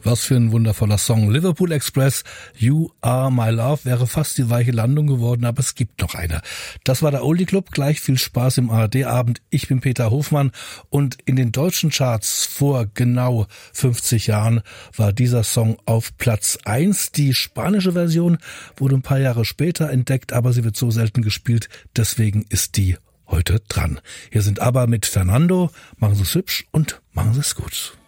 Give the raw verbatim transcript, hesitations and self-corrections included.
Was für ein wundervoller Song. Liverpool Express, You Are My Love, wäre fast die weiche Landung geworden, aber es gibt noch eine. Das war der Oldie Club. Gleich viel Spaß im A R D-Abend. Ich bin Peter Hofmann und in den deutschen Charts vor genau fünfzig Jahren war dieser Song auf Platz eins. Die spanische Version wurde ein paar Jahre später entdeckt, aber sie wird so selten gespielt, deswegen ist die heute dran. Hier sind ABBA mit Fernando. Machen Sie es hübsch und machen Sie es gut.